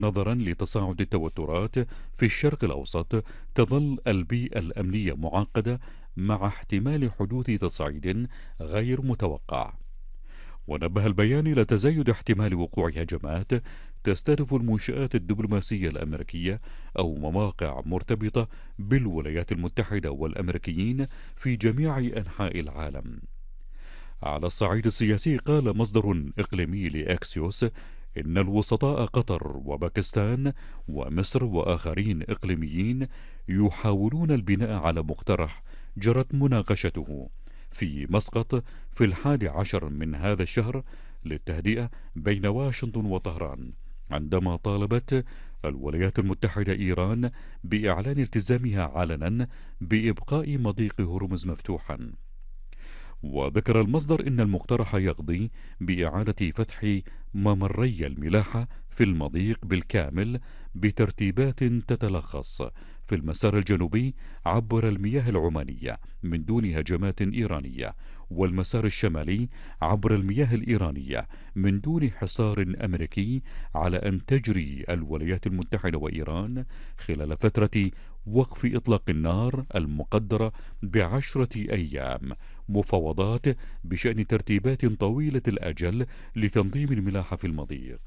نظرا لتصاعد التوترات في الشرق الأوسط، تظل البيئة الأمنية معقدة مع احتمال حدوث تصعيد غير متوقع. ونبه البيان إلى تزايد احتمال وقوع هجمات تستهدف المنشآت الدبلوماسية الأمريكية أو مواقع مرتبطة بالولايات المتحدة والأمريكيين في جميع أنحاء العالم. على الصعيد السياسي، قال مصدر إقليمي لأكسيوس إن الوسطاء قطر وباكستان ومصر وآخرين إقليميين يحاولون البناء على مقترح جرت مناقشته في مسقط في 11 من هذا الشهر للتهدئة بين واشنطن وطهران، عندما طالبت الولايات المتحدة إيران بإعلان التزامها علنا بإبقاء مضيق هرمز مفتوحا. وذكر المصدر إن المقترح يقضي بإعادة فتح ممري الملاحة في المضيق بالكامل بترتيبات تتلخص في المسار الجنوبي عبر المياه العمانية من دون هجمات إيرانية، والمسار الشمالي عبر المياه الإيرانية من دون حصار أمريكي على أن تجري الولايات المتحدة وإيران خلال فترة وقف إطلاق النار المقدرة ب10 أيام مفاوضات بشأن ترتيبات طويلة الأجل لتنظيم الملاحة في المضيق.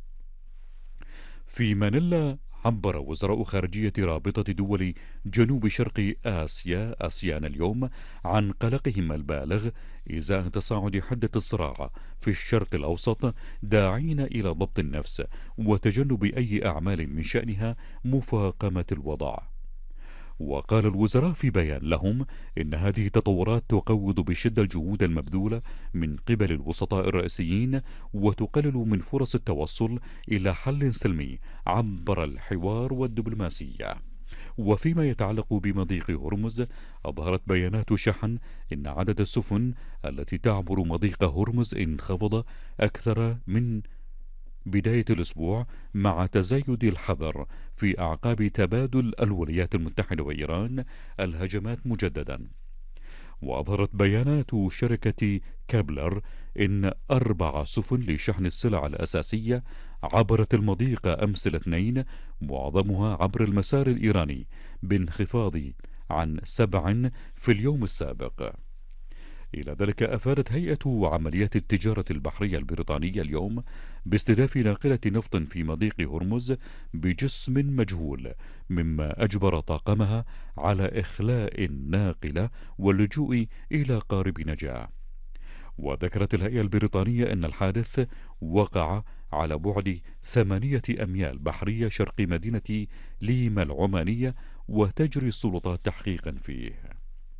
في مانيلا، عبر وزراء خارجية رابطة دول جنوب شرق آسيا آسيان اليوم عن قلقهم البالغ إزاء تصاعد حدة الصراع في الشرق الأوسط، داعين إلى ضبط النفس وتجنب أي أعمال من شأنها مفاقمة الوضع. وقال الوزراء في بيان لهم إن هذه التطورات تقوض بشدة الجهود المبذولة من قبل الوسطاء الرئيسيين، وتقلل من فرص التوصل إلى حل سلمي عبر الحوار والدبلوماسية. وفيما يتعلق بمضيق هرمز، أظهرت بيانات شحن إن عدد السفن التي تعبر مضيق هرمز انخفض أكثر من بداية الأسبوع، مع تزايد الحذر في أعقاب تبادل الولايات المتحدة وإيران الهجمات مجددا. وأظهرت بيانات شركة كابلر إن 4 سفن لشحن السلع الأساسية عبرت المضيق أمس الاثنين، معظمها عبر المسار الإيراني بانخفاض عن 7 في اليوم السابق. إلى ذلك، أفادت هيئة عمليات التجارة البحرية البريطانية اليوم باستهداف ناقلة نفط في مضيق هرمز بجسم مجهول، مما أجبر طاقمها على إخلاء الناقلة واللجوء إلى قارب نجاة. وذكرت الهيئة البريطانية أن الحادث وقع على بعد 8 أميال بحرية شرق مدينة ليما العمانية، وتجري السلطات تحقيقا فيه.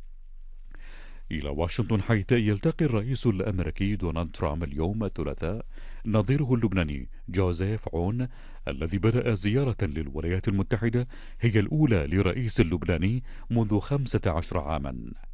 إلى واشنطن، حيث يلتقي الرئيس الأمريكي دونالد ترامب اليوم الثلاثاء نظيره اللبناني جوزيف عون، الذي بدأ زيارة للولايات المتحدة هي الأولى لرئيس اللبناني منذ 15 عاما.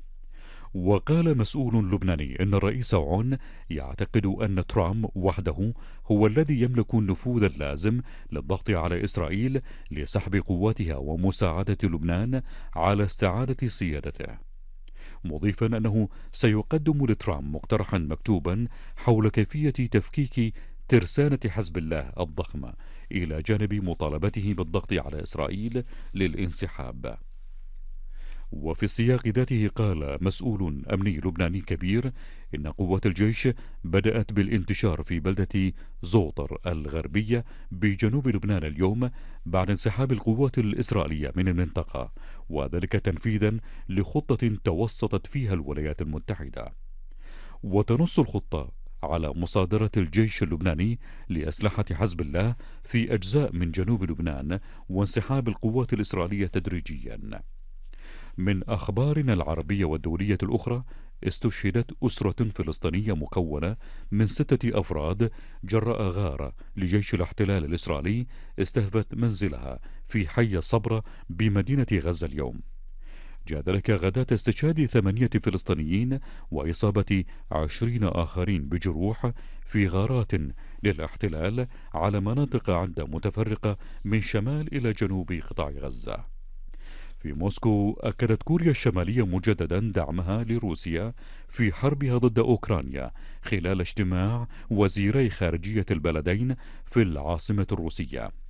وقال مسؤول لبناني إن الرئيس عون يعتقد أن ترامب وحده هو الذي يملك النفوذ اللازم للضغط على إسرائيل لسحب قواتها ومساعدة لبنان على استعادة سيادته، مضيفا أنه سيقدم لترامب مقترحا مكتوبا حول كيفية تفكيك ترسانة حزب الله الضخمة، إلى جانب مطالبته بالضغط على إسرائيل للانسحاب. وفي السياق ذاته، قال مسؤول أمني لبناني كبير إن قوات الجيش بدأت بالانتشار في بلدة زوطر الغربية بجنوب لبنان اليوم بعد انسحاب القوات الإسرائيلية من المنطقة، وذلك تنفيذا لخطة توسطت فيها الولايات المتحدة. وتنص الخطة على مصادرة الجيش اللبناني لأسلحة حزب الله في أجزاء من جنوب لبنان، وانسحاب القوات الإسرائيلية تدريجيا. من أخبارنا العربية والدولية الأخرى، استشهدت أسرة فلسطينية مكونة من 6 أفراد جراء غارة لجيش الاحتلال الإسرائيلي استهدفت منزلها في حي صبرا بمدينة غزة اليوم. جاء ذلك غداة استشهاد 8 فلسطينيين وإصابة 20 آخرين بجروح في غارات للاحتلال على مناطق عدة متفرقة من شمال إلى جنوب قطاع غزة. في موسكو، أكدت كوريا الشمالية مجددا دعمها لروسيا في حربها ضد أوكرانيا خلال اجتماع وزيري خارجية البلدين في العاصمة الروسية.